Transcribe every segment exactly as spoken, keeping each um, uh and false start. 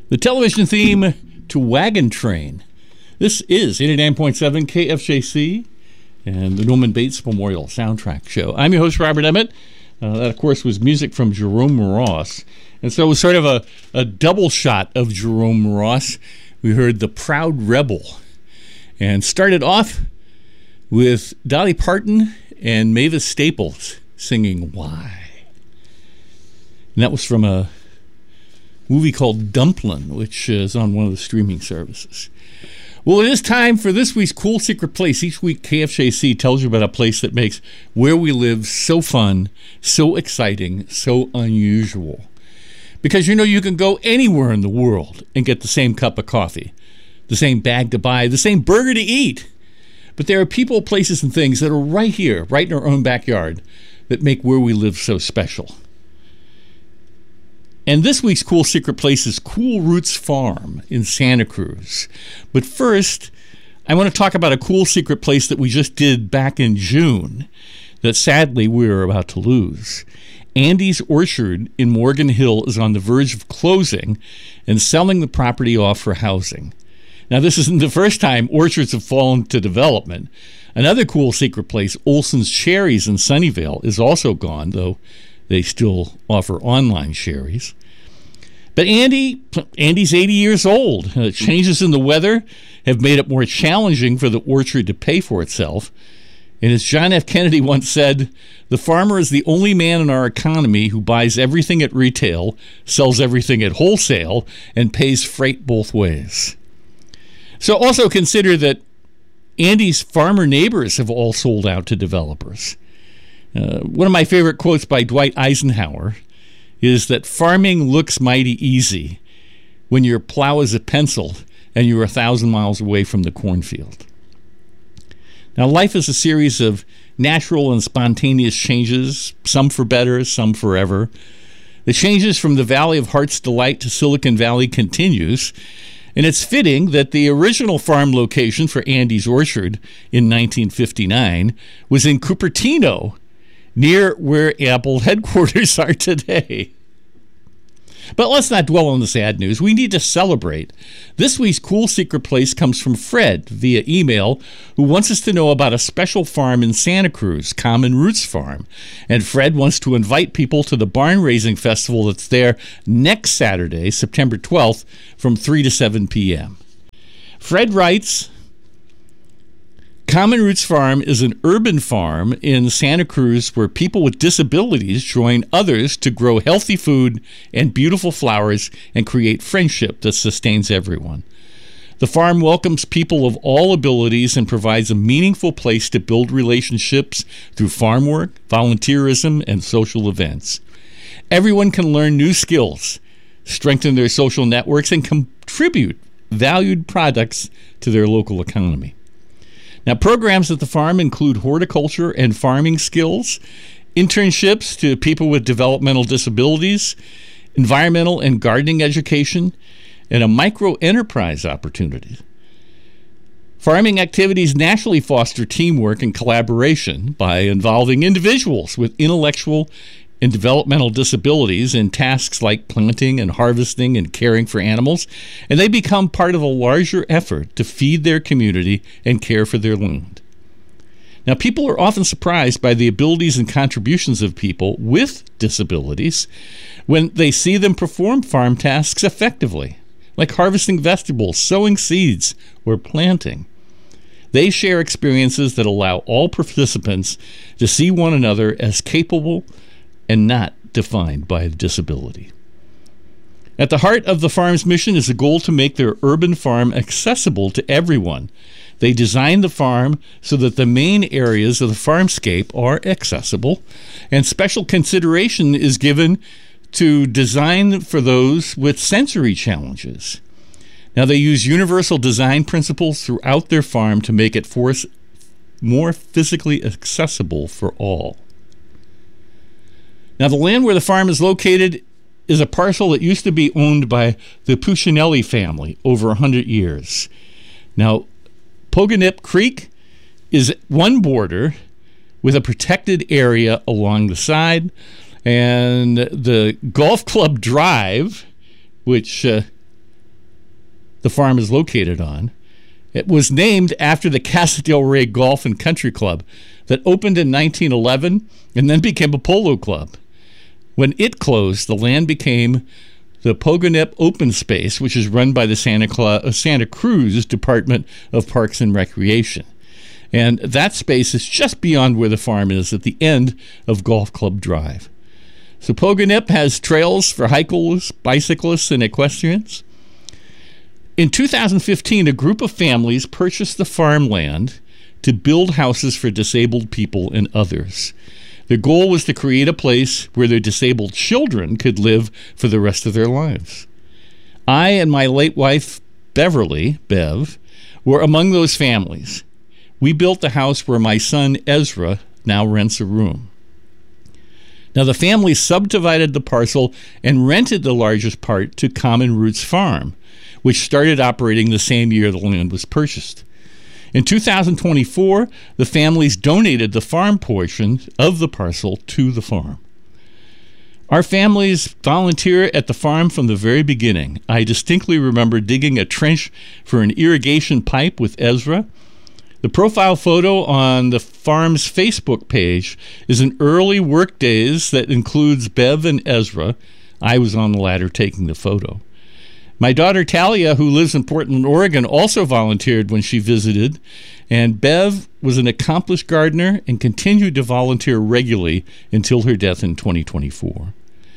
The television theme to Wagon Train. This is eighty-nine point seven K F J C and the Norman Bates Memorial Soundtrack Show. I'm your host, Robert Emmett. Uh, that, of course, was music from Jerome Ross. And so it was sort of a, a double shot of Jerome Ross. We heard The Proud Rebel and started off with Dolly Parton and Mavis Staples singing Why. And that was from a movie called Dumplin', which is on one of the streaming services. Well, it is time for this week's Cool Secret Place. Each week, K F J C tells you about a place that makes where we live so fun, so exciting, so unusual. Because, you know, you can go anywhere in the world and get the same cup of coffee, the same bag to buy, the same burger to eat. But there are people, places, and things that are right here, right in our own backyard, that make where we live so special. And this week's Cool Secret Place is Cool Roots Farm in Santa Cruz. But first, I want to talk about a cool secret place that we just did back in June that sadly we're about to lose. Andy's Orchard in Morgan Hill is on the verge of closing and selling the property off for housing. Now, this isn't the first time orchards have fallen to development. Another cool secret place, Olson's Cherries in Sunnyvale, is also gone, though they still offer online sherries. But Andy, Andy's eighty years old. Uh, changes in the weather have made it more challenging for the orchard to pay for itself. And as John F. Kennedy once said, the farmer is the only man in our economy who buys everything at retail, sells everything at wholesale, and pays freight both ways. So also consider that Andy's farmer neighbors have all sold out to developers. Uh, one of my favorite quotes by Dwight Eisenhower is that farming looks mighty easy when your plow is a pencil and you're a thousand miles away from the cornfield. Now, life is a series of natural and spontaneous changes, some for better, some forever. The changes from the Valley of Heart's Delight to Silicon Valley continues, and it's fitting that the original farm location for Andy's Orchard in nineteen fifty-nine was in Cupertino, near where Apple headquarters are today. But let's not dwell on the sad news. We need to celebrate. This week's Cool Secret Place comes from Fred via email, who wants us to know about a special farm in Santa Cruz, Common Roots Farm. And Fred wants to invite people to the barn raising festival that's there next Saturday, September twelfth, from three to seven p.m. Fred writes, Common Roots Farm is an urban farm in Santa Cruz where people with disabilities join others to grow healthy food and beautiful flowers and create friendship that sustains everyone. The farm welcomes people of all abilities and provides a meaningful place to build relationships through farm work, volunteerism, and social events. Everyone can learn new skills, strengthen their social networks, and contribute valued products to their local economy. Now, programs at the farm include horticulture and farming skills, internships to people with developmental disabilities, environmental and gardening education, and a micro-enterprise opportunity. Farming activities naturally foster teamwork and collaboration by involving individuals with intellectual and developmental disabilities in tasks like planting and harvesting and caring for animals, and they become part of a larger effort to feed their community and care for their land. Now, people are often surprised by the abilities and contributions of people with disabilities when they see them perform farm tasks effectively, like harvesting vegetables, sowing seeds, or planting. They share experiences that allow all participants to see one another as capable and not defined by a disability. At the heart of the farm's mission is a goal to make their urban farm accessible to everyone. They designed the farm so that the main areas of the farmscape are accessible, and special consideration is given to design for those with sensory challenges. Now, they use universal design principles throughout their farm to make it force more physically accessible for all. Now, the land where the farm is located is a parcel that used to be owned by the Puccinelli family over one hundred years. Now, Pogonip Creek is one border with a protected area along the side, and the Golf Club Drive, which uh, the farm is located on. It was named after the Casa del Rey Golf and Country Club that opened in nineteen eleven and then became a polo club. When it closed, the land became the Pogonip Open Space, which is run by the Santa, Cla- Santa Cruz Department of Parks and Recreation. And that space is just beyond where the farm is at the end of Golf Club Drive. So Pogonip has trails for hikers, bicyclists, and equestrians. In two thousand fifteen, a group of families purchased the farmland to build houses for disabled people and others. Their goal was to create a place where their disabled children could live for the rest of their lives. I and my late wife, Beverly, Bev, were among those families. We built the house where my son, Ezra, now rents a room. Now, the family subdivided the parcel and rented the largest part to Common Roots Farm, which started operating the same year the land was purchased. In two thousand twenty-four, the families donated the farm portion of the parcel to the farm. Our families volunteer at the farm from the very beginning. I distinctly remember digging a trench for an irrigation pipe with Ezra. The profile photo on the farm's Facebook page is an early work days that includes Bev and Ezra. I was on the ladder taking the photo. My daughter Talia, who lives in Portland, Oregon, also volunteered when she visited, and Bev was an accomplished gardener and continued to volunteer regularly until her death in twenty twenty-four.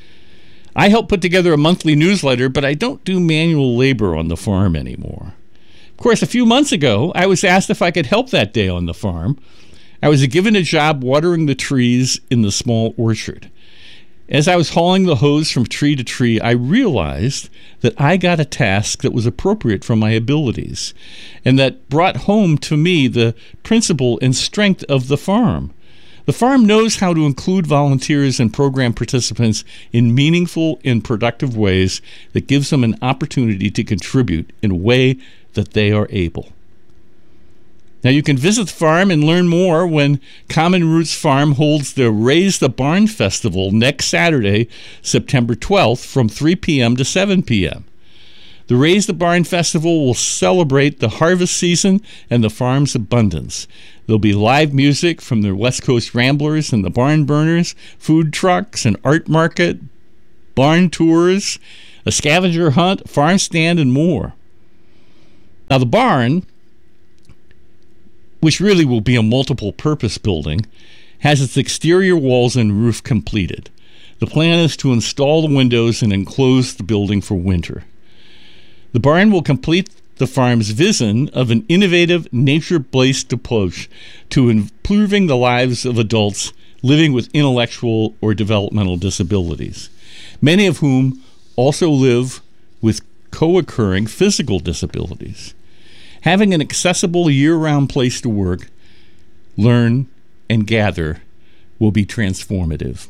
I help put together a monthly newsletter, but I don't do manual labor on the farm anymore. Of course, a few months ago, I was asked if I could help that day on the farm. I was given a job watering the trees in the small orchard. As I was hauling the hose from tree to tree, I realized that I got a task that was appropriate for my abilities and that brought home to me the principle and strength of the farm. The farm knows how to include volunteers and program participants in meaningful and productive ways that gives them an opportunity to contribute in a way that they are able. Now, you can visit the farm and learn more when Common Roots Farm holds the Raise the Barn Festival next Saturday, September twelfth, from three p.m. to seven p.m. The Raise the Barn Festival will celebrate the harvest season and the farm's abundance. There'll be live music from the West Coast Ramblers and the Barn Burners, food trucks, an art market, barn tours, a scavenger hunt, farm stand, and more. Now, the barn, which really will be a multiple-purpose building, has its exterior walls and roof completed. The plan is to install the windows and enclose the building for winter. The barn will complete the farm's vision of an innovative, nature-based approach to improving the lives of adults living with intellectual or developmental disabilities, many of whom also live with co-occurring physical disabilities. Having an accessible year-round place to work, learn, and gather will be transformative.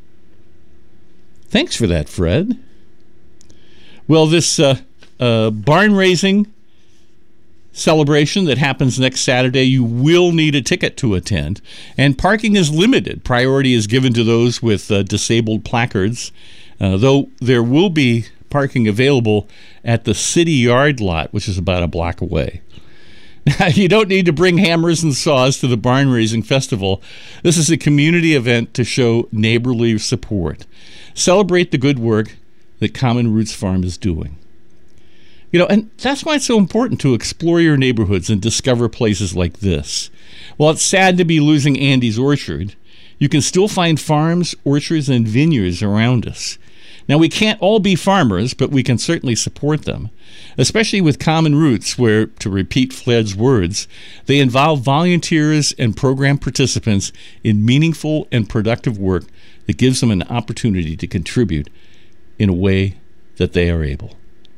Thanks for that, Fred. Well, this uh, uh, barn raising celebration that happens next Saturday, you will need a ticket to attend, and parking is limited. Priority is given to those with uh, disabled placards, uh, though there will be parking available at the city yard lot, which is about a block away. Now, you don't need to bring hammers and saws to the barn raising festival. This is a community event to show neighborly support. Celebrate the good work that Common Roots Farm is doing. You know, and that's why it's so important to explore your neighborhoods and discover places like this. While it's sad to be losing Andy's Orchard, you can still find farms, orchards, and vineyards around us. Now, we can't all be farmers, but we can certainly support them, especially with Common Roots, where, to repeat Fred's words, they involve volunteers and program participants in meaningful and productive work that gives them an opportunity to contribute in a way that they are able.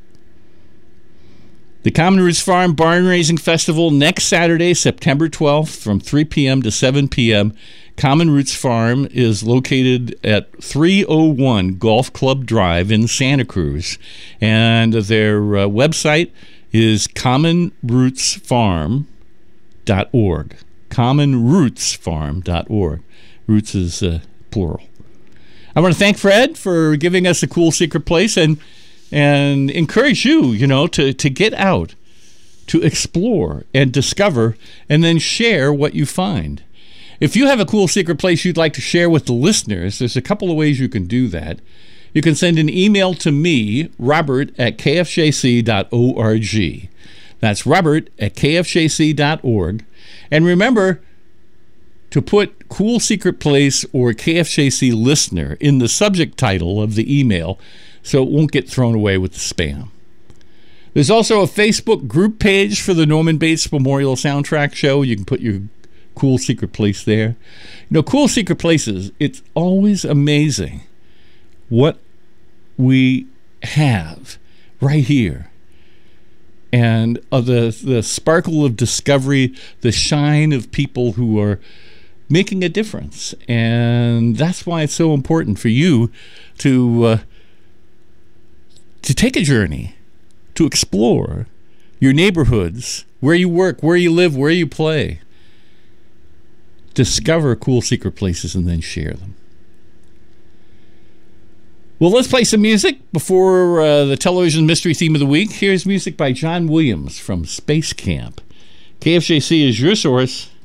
The Common Roots Farm Barn Raising Festival next Saturday, September twelfth, from three p.m. to seven p.m. Common Roots Farm is located at three oh one Golf Club Drive in Santa Cruz, and their uh, website is common roots farm dot org. common roots farm dot org. Roots is uh, plural. I want to thank Fred for giving us a cool secret place, and and encourage you, you know, to, to get out, to explore and discover, and then share what you find. If you have a cool secret place you'd like to share with the listeners, there's a couple of ways you can do that. You can send an email to me, Robert, at k f j c dot org. That's Robert at k f j c dot org. And remember to put Cool Secret Place or K F J C Listener in the subject title of the email so it won't get thrown away with the spam. There's also a Facebook group page for the Norman Bates Memorial Soundtrack Show. You can put your Cool Secret Place there. You know, Cool Secret Places, it's always amazing what we have right here. And uh, the, the sparkle of discovery, the shine of people who are making a difference. And that's why it's so important for you to uh, to take a journey, to explore your neighborhoods, where you work, where you live, where you play. Discover cool secret places and then share them. Well, let's play some music before uh, the television mystery theme of the week. Here's music by John Williams from Space Camp. K F J C is your source